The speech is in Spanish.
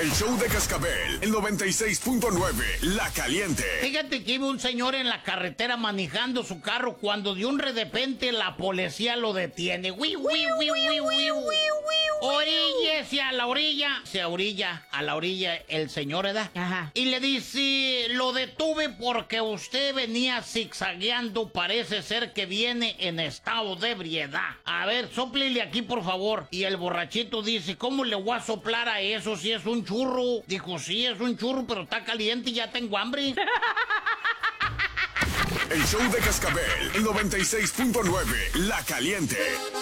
El show de Cascabel, el 96.9, La Caliente. Fíjate que iba un señor en la carretera manejando su carro cuando de un repente la policía lo detiene. Oríllese a la orilla. Se orilla a la orilla el señor, ¿verdad? Ajá. Y le dice, lo detuve porque usted venía zigzagueando, parece ser que viene en estado de ebriedad. A ver, sóplele aquí, por favor. Y el borrachito dice, ¿cómo le voy a soplar a eso si es un churro? Dijo, sí, es un churro, pero está caliente y ya tengo hambre. El show de Cascabel, el 96.9, La Caliente.